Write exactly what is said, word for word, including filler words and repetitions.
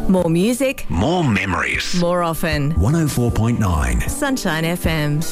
More music, more memories. more often. one oh four point nine Sunshine F M.